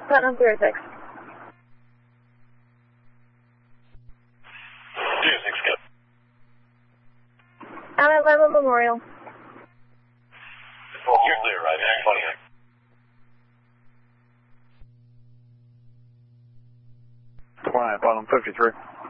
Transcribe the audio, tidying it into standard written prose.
Platinum 306. 206, good. I'm at Lima Memorial. You're clear, right? 29. 29, bottom 53.